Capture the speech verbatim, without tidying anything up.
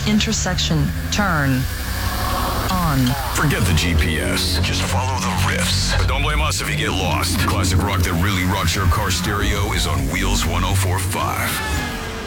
Intersection. Turn. On. Forget the G P S. Just follow the riffs. But don't blame us if you get lost. Classic rock that really rocks your car stereo is on Wheels one oh four point five.